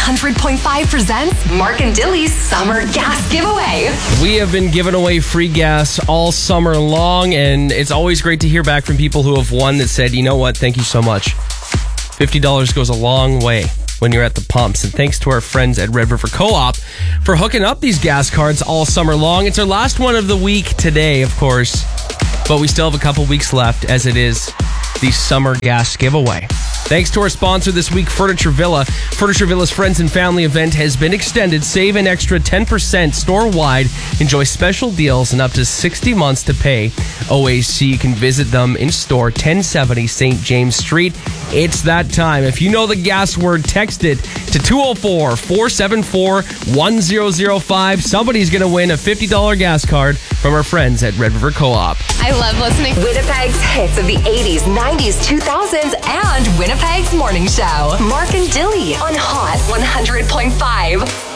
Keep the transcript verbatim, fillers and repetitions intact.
hundred point five presents Mark and Dilly's Summer Gas Giveaway. We have been giving away free gas all summer long, and it's always great to hear back from people who have won that said, you know what, thank you so much. fifty dollars goes a long way when you're at the pumps. And thanks to our friends at Red River Co-op for hooking up these gas cards all summer long. It's our last one of the week today, of course, but we still have a couple weeks left as it is the Summer Gas Giveaway. Thanks to our sponsor this week, Furniture Villa. Furniture Villa's Friends and Family event has been extended. Save an extra ten percent store-wide. Enjoy special deals and up to sixty months to pay O A C. You can visit them in store, ten seventy Saint James Street. It's that time. If you know the gas word, text it to two oh four, four seven four, one oh oh five. Somebody's going to win a fifty dollars gas card from our friends at Red River Co-op. I love listening to Winnipeg's hits of the eighties, nineties, two thousands, and Winnipeg's morning show. Mark and Dilly on Hot one hundred point five.